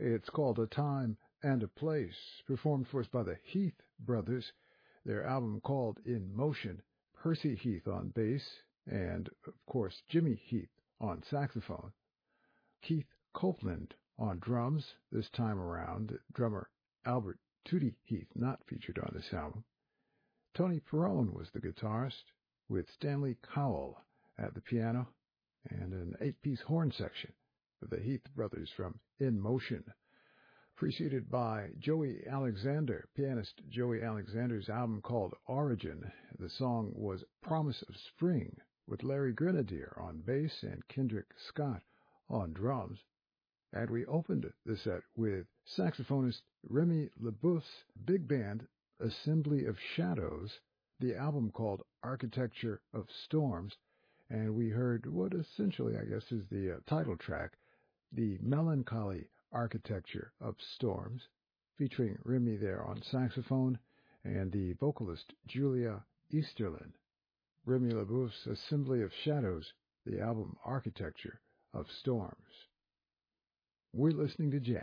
It's called A Time and a Place, performed for us by the Heath Brothers, their album called In Motion. Percy Heath on bass, and of course Jimmy Heath on saxophone. Keith Copeland on drums, this time around, drummer Albert Tootie Heath not featured on this album. Tony Perrone was the guitarist, with Stanley Cowell at the piano, and an 8-piece horn section of the Heath Brothers from In Motion, preceded by Joey Alexander, pianist Joey Alexander's album called Origin. The song was Promise of Spring, with Larry Grenadier on bass and Kendrick Scott on drums. And we opened the set with saxophonist Remy LeBouf's big band Assembly of Shadows, the album called Architecture of Storms, and we heard what essentially, I guess, is the title track, The Melancholy Architecture of Storms, featuring Remy there on saxophone and the vocalist Julia Easterlin. Remy LeBouf's Assembly of Shadows, the album Architecture of Storms. We're listening to jazz.